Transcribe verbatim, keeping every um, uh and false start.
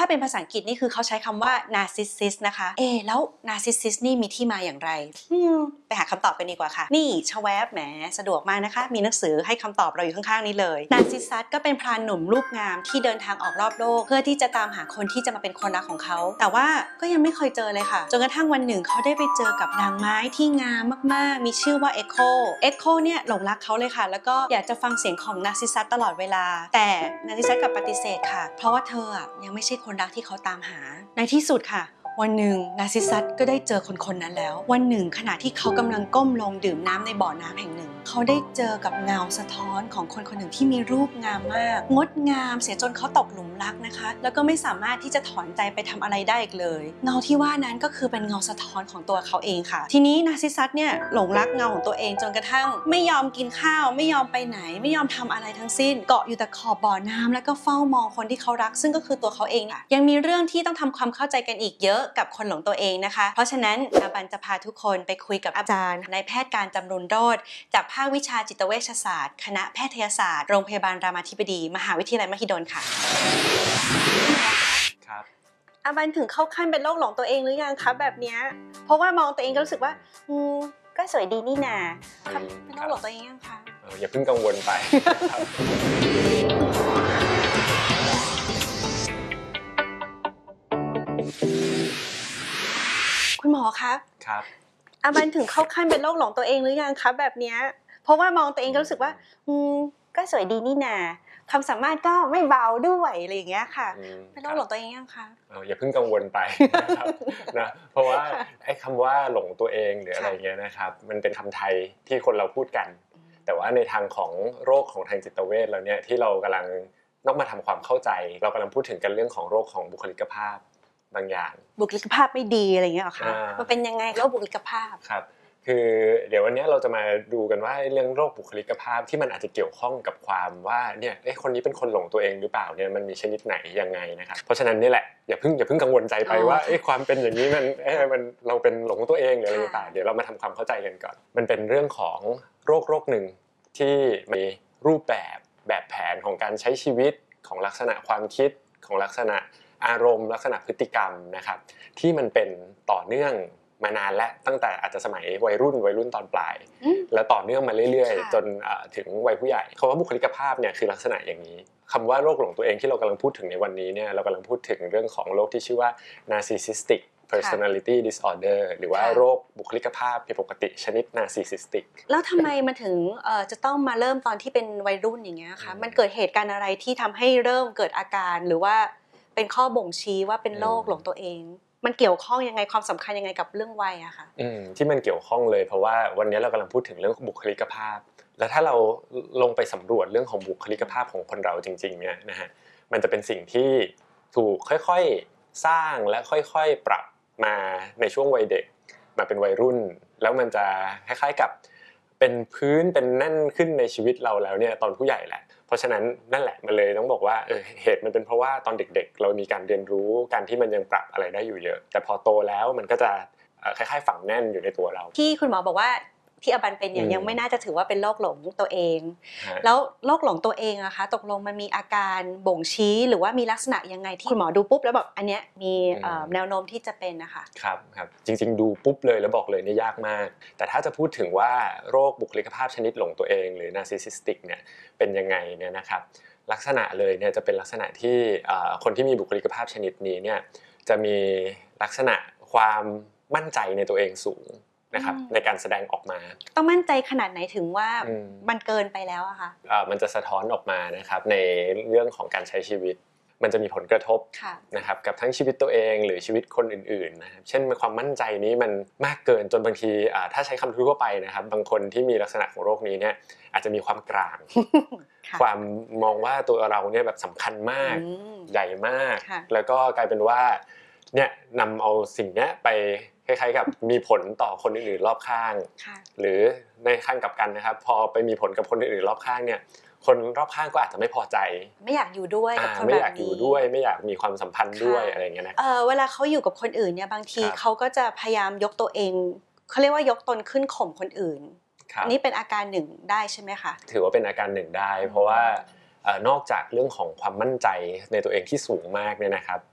เป็นภาษาอังกฤษนี่คือเขาใช้คำว่า narcissist นะคะเอแล้ว narcissist นี่มีที่มาอย่างไรไปหาคำตอบกันดีกว่าค่ะนี่ชแวบแหมสะดวกมากนะคะมีหนังสือให้คำตอบเราอยู่ข้างๆนี้เลย narcissus ก็เป็นพรานหนุ่มรูปงามที่เดินทางออกรอบโลกเพื่อที่จะตามหาคนที่จะมาเป็นคนรักของเขาแต่ว่าก็ยังไม่เคยเจอเลยค่ะจนกระทั่งวันหนึ่งเขาได้ไปเจอกับนางไม้ที่งามมากๆมีชื่อว่า Echo Echo เนี่ยหลงรักเขาเลยค่ะแล้วก็อยากจะฟังเสียงของ narcissus ตลอดเวลาแต่ narcissus กลับปฏิเสธค่ะเพราะว่าเธอยังไม่ใช่คนรักที่เขาตามหาในที่สุดค่ะวันหนึ่งนาร์ซิสซัสก็ได้เจอคนคนนั้นแล้ววันหนึ่งขณะที่เขากำลังก้มลงดื่มน้ำในบ่อน้ำแห่งหนึ่งเขาได้เจอกับเงาสะท้อนของคนคนหนึ่งที่มีรูปงามมากงดงามเสียจนเขาตกหลุมรักนะคะแล้วก็ไม่สามารถที่จะถอนใจไปทำอะไรได้อีกเลยเงาที่ว่านั้นก็คือเป็นเงาสะท้อนของตัวเขาเองค่ะทีนี้นาร์ซิสซัสเนี่ยหลงรักเงาของตัวเองจนกระทั่งไม่ยอมกินข้าวไม่ยอมไปไหนไม่ยอมทำอะไรทั้งสิ้นเกาะอยู่แต่ขอบบ่อน้ำแล้วก็เฝ้ามองคนที่เขารักซึ่งก็คือตัวเขาเองค่ะยังมีเรื่องที่ต้องทำความเข้าใจกันอีกเยอะกับคนหลงตัวเองนะคะเพราะฉะนั้นอาบันจะพาทุกคนไปคุยกับอาจารย์นายแพทย์การจำรุนโรจน์จากภาควิชาจิตเวชศาสตร์คณะแพทยศาสตร์โรงพยาบาลรามาธิบดีมหาวิทยาลัยมหิดลค่ะครับอาบันถึงเข้าขั้นเป็นโรคหลงตัวเองหรือยังคะแบบเนี้ยเพราะว่ามองตัวเองก็รู้สึกว่าอืมก็สวยดีนี่นาเป็นโรคหลงตัวเองยังคะเอออย่าเพิ่งกังวลไปคุณหมอคะครับอาบันถึงเข้าขั้นเป็นโรคหลงตัวเองหรือยังคะแบบเนี้ยเพราะว่ามองตัวเองก็รู้สึกว่าอืมก็สวยดีนี่นาความสามารถก็ไม่เบาด้วยอะไรอย่างเงี้ยค่ะเป็นโรคหลงตัวเองยังคะเอออย่าเพิ่งกังวลไปนะครับนะเพราะว่าไอ้คำว่าหลงตัวเองหรืออะไรเงี้ยนะครับมันเป็นคำไทยที่คนเราพูดกันแต่ว่าในทางของโรคของทางจิตเวชแล้วเนี่ยที่เรากำลังต้องมาทำความเข้าใจเรากำลังพูดถึงกันเรื่องของโรคของบุคลิกภาพบางอย่างบุคลิกภาพไม่ดีอะไรอย่างเงี้ยหรอคะมันเป็นยังไงโรคบุคลิกภาพครับคือเดี๋ยววันนี้เราจะมาดูกันว่าเรื่องโรคบุคลิกภาพที่มันอาจจะเกี่ยวข้องกับความว่าเนี่ยเอ๊ะคนนี้เป็นคนหลงตัวเองหรือเปล่าเนี่ยมันมีชนิดไหนยังไงนะครับเพราะฉะนั้นนี่แหละอย่าเพิ่งอย่าเพิ่งกังวลใจไปว่าเอ๊ะความเป็นอย่างนี้มันเอ๊ะมันเราเป็นหลงตัวเองหรืออะไรต่างๆเดี๋ยวเรามาทำความเข้าใจกันก่อนมันเป็นเรื่องของโรคโรคหนึ่งที่มีรูปแบบแบบแผนของการใช้ชีวิตของลักษณะความคิดของลักษณะอารมณ์ลักษณะพฤติกรรมนะครับที่มันเป็นต่อเนื่องมานานและตั้งแต่อาจจะสมัยวัยรุ่นวัยรุ่นตอนปลายแล้วต่อเนื่องมาเรื่อยๆจนถึงวัยผู้ใหญ่คำว่าบุคลิกภาพเนี่ยคือลักษณะอย่างนี้คำว่าโรคหลงตัวเองที่เรากำลังพูดถึงในวันนี้เนี่ยเรากำลังพูดถึงเรื่องของโรคที่ชื่อว่า narcissistic personality disorder หรือว่าโรคบุคลิกภาพผิดปกติชนิด narcissistic แล้วทำไมมันถึงจะต้องมาเริ่มตอนที่เป็นวัยรุ่นอย่างเงี้ยคะมันเกิดเหตุการณ์อะไรที่ทำให้เริ่มเกิดอาการหรือว่าเป็นข้อบ่งชี้ว่าเป็นโรคหลงตัวเองมันเกี่ยวข้องยังไงความสำคัญยังไงกับเรื่องวัยอะค่ะอืมที่มันเกี่ยวข้องเลยเพราะว่าวันนี้เรากำลังพูดถึงเรื่องบุคลิกภาพแล้วถ้าเราลงไปสำรวจเรื่องของบุคลิกภาพของคนเราจริงๆเนี่ยนะฮะมันจะเป็นสิ่งที่ถูกค่อยๆสร้างและค่อยๆปรับมาในช่วงวัยเด็กมาเป็นวัยรุ่นแล้วมันจะคล้ายๆกับเป็นพื้นเป็นแน่นขึ้นในชีวิตเราแล้วเนี่ยตอนผู้ใหญ่แหละเพราะฉะนั้นนั่นแหละมันเลยต้องบอกว่าเออเหตุมันเป็นเพราะว่าตอนเด็กๆเรามีการเรียนรู้การที่มันยังปรับอะไรได้อยู่เยอะแต่พอโตแล้วมันก็จะคล้ายๆฝังแน่นอยู่ในตัวเราที่คุณหมอบอกว่าที่อบันเป็นเนี่ยยังไม่น่าจะถือว่าเป็นโรคหลงตัวเองแล้วโรคหลงตัวเองอะคะตกลงมันมีอาการบ่งชี้หรือว่ามีลักษณะยังไงที่คุณหมอดูปุ๊บแล้วแบบอันเนี้ยมีแนวโน้มที่จะเป็นนะคะครับครับจริงๆดูปุ๊บเลยแล้วบอกเลยนี่ยากมากแต่ถ้าจะพูดถึงว่าโรคบุคลิกภาพชนิดหลงตัวเองหรือ narcissistic เนี่ยเป็นยังไงเนี่ยนะครับลักษณะเลยเนี่ยจะเป็นลักษณะที่คนที่มีบุคลิกภาพชนิดนี้เนี่ยจะมีลักษณะความมั่นใจในตัวเองสูงนะครับในการแสดงออกมาต้องมั่นใจขนาดไหนถึงว่ามันเกินไปแล้วอะคะมันจะสะท้อนออกมานะครับในเรื่องของการใช้ชีวิตมันจะมีผลกระทบนะครับกับทั้งชีวิตตัวเองหรือชีวิตคนอื่นๆนะครับเช่นความมั่นใจนี้มันมากเกินจนบางทีถ้าใช้คำทั่วไปนะครับบางคนที่มีลักษณะของโรคนี้เนี่ยอาจจะมีความกลางความมองว่าตัวเราเนี่ยแบบสำคัญมากใหญ่มากแล้วก็กลายเป็นว่าเนี่ยนำเอาสิ่งนี้ไปคล้ายๆกับมีผลต่อคนอื่นๆรอบข้างหรือในข้างกลับกันนะครับพอไปมีผลกับคนอื่นๆรอบข้างเนี่ยคนรอบข้างก็อาจจะไม่พอใจไม่อยากอยู่ด้วยกับคนแบบนี้ไม่อยากอยู่ด้วยไม่อยากมีความสัมพันธ์ด้วยอะไรอย่างเงี้ยนะเออเวลาเขาอยู่กับคนอื่นเนี่ยบางทีเขาก็จะพยายามยกตัวเองเขาเรียกว่ายกตนขึ้นข่มคนอื่นอันนี้เป็นอาการหนึ่งได้ใช่ไหมคะถือว่าเป็นอาการหนึ่งได้เพราะว่านอกจากเรื่องของความมั่นใจในตัวเองที่สูงมากเนี่ยนะครับ